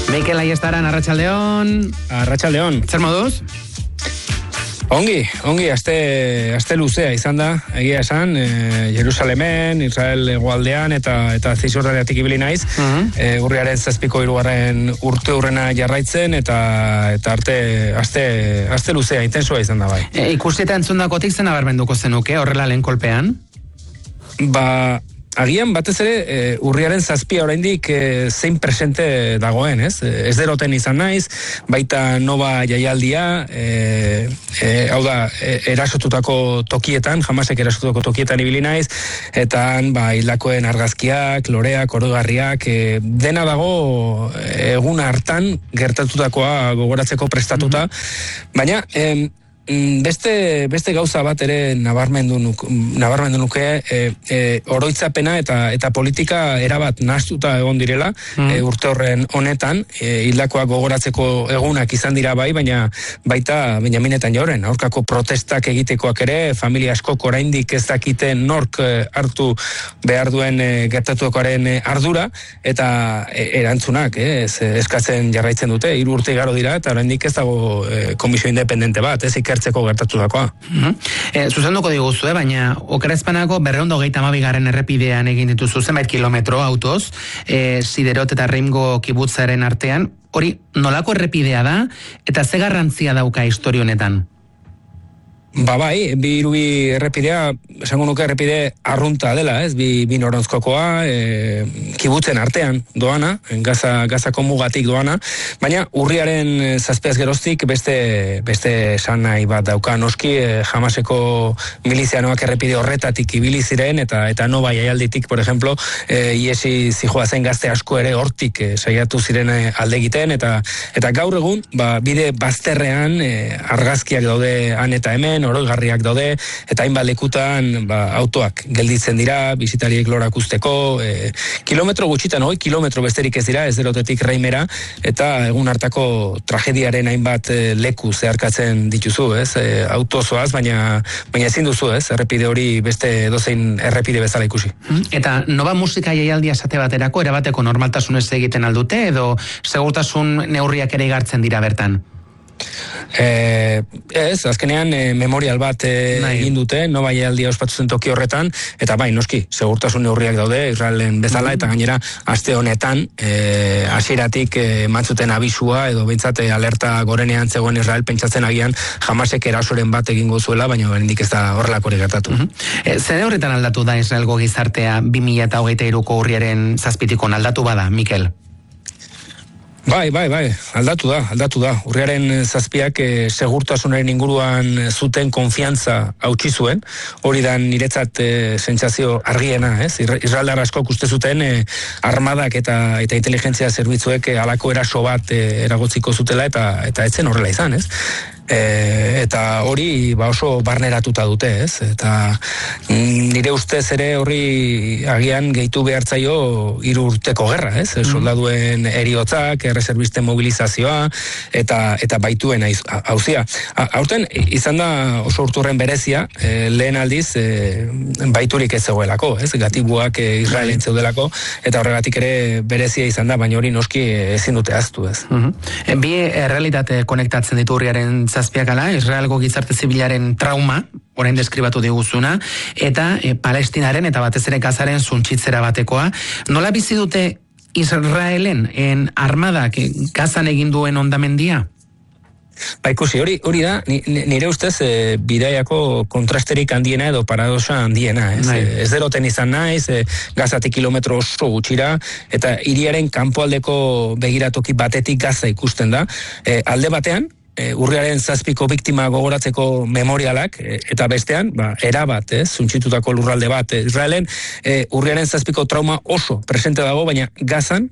Mikel Aiestaran, arratsaldeon. Arratsaldeon. Zer moduz? Ongi, aste luzea izan da, egia esan, Jerusalemen, Israel hegoaldean eta Zizurratik ibili naiz, urriaren 7. urte hurrena jarraitzen, eta aste luzea, intensua izan da bai. Ikusi eta entzundakotik zen abarmenduko zenuke, horrela lehen kolpean? Agian batez ere urriaren 7 oraindik zein presente dagoen, ez? Ez deroten izan naiz, baita Nova jaialdia, hau da, erasotutako tokietan, Hamasek erasotutako tokietan ibili naiz, eta hildakoen argazkiak, loreak, orogarriak, dena dago egun hartan gertatutakoa gogoratzeko prestatuta, baina beste gauza bat ere nabarmendu nuke, oroitzapena eta politika erabat nahastuta egon direla, urte horren honetan, hildakoak gogoratzeko egunak izan dira bai, baina baita Benjamin Netanyahuren aurkako protestak egitekoak ere, familia askok oraindik ez dakite nork hartu behar duen gertatuakoaren ardura, eta erantzunak eskatzen jarraitzen dute, 3 urte igaro dira, eta oraindik ez dago komisio independente bat, ez ikertzeko gertatu dakoa. Zuzenduko diguzu, baina okerezpanako 222. errepidean egin dituzu zenbait kilometro autoz, Siderot eta Reimgo kibutzaren artean, hori nolako errepidea da, eta ze garrantzia dauka historia honetan? Bai, bi errepidea, esango nuke errepide arrunta dela, ez? Bi noranzkokoa, kibutzen artean doana, Gazako mugatik doana, baina urriaren 7 geroztik beste esan nahi bat dauka. Noski, Hamaseko milizianoak errepide horretatik ibili ziren, eta Nova jaialditik, por ejemplo, iesi zijoazen gazte asko ere hortik saiatu ziren alde egiten, eta gaur egun, bide bazterrean argazkiak daude han eta hemen, oroigarriak daude, eta hainbat lekutan autoak gelditzen dira, bisitariek lorak usteko, kilometro gutxitan, kilometro besterik ez dira, ez derotetik Reimera, eta egun hartako tragediaren hainbat leku zeharkatzen dituzu, ez? Autozoaz, baina ezin duzu, ez? Errepide hori beste dozein errepide bezala ikusi. Eta Nova musika jaialdia esate baterako, erabateko normaltasunez egiten aldute, edo segurtasun neurriak ere igartzen dira bertan? Ez, azkenean memorial bat egin dute, Nova jaialdia ospatu zen toki horretan, eta noski, segurtasun neurriak daude, Israelen bezala, eta gainera, aste honetan, hasieratik mantzuten abisua, edo behintzat alerta gorenean zegoen Israel, pentsatzen agian Hamasek erasoren bat egingo zuela, baina oraindik ez da horrelako hori gertatu. Zer horretan aldatu da Israelgo gizartea 2023ko urriaren 7 aldatu bada, Mikel? Bai, aldatu da. Urriaren 7 segurtasunaren inguruan zuten konfiantza hautsi zuen, hori da niretzat sentsazio argiena, ez? Israeldar askok uste zuten armadak eta inteligentzia zerbitzuek halako eraso bat eragotziko zutela, eta etzen horrela izan, ez? Eta hori oso barneratuta dute, ez? Eta nire ustez ere horri agian gehitu behartzaio 3 urteko gerra, ez? Soldaduen heriotzak, erreserbisten mobilizazioa, eta baituen auzia. Aurten izan da oso urturren berezia, lehen aldiz baiturik ez zegoelako, ez? Gatibuak Israelen zeudelako, eta horregatik ere berezia izan da, baina hori noski ezin dute ahaztu, ez? Bi errealitate konektatzen ditu urriaren 7 Israelgo gizarte zibilaren trauma, orain deskribatu diguzuna, eta Palestinaren eta batez ere Gazaren suntsitzera batekoa. Nola bizi dute Israelen armadak Gazan egin duen hondamendia? Ikusi, hori da, nire ustez bidaiako kontrasterik handiena edo paradoxa handiena, ez? Ez deroten izan naiz, Gazatik kilometro oso gutxira, eta hiriaren kanpoaldeko begiratoki batetik Gaza ikusten da. Alde batean, urriaren 7ko biktima gogoratzeko memorialak, eta bestean, erabat, suntsitutako lurralde bat. Israelen urriaren 7ko trauma oso presente dago, baina Gazan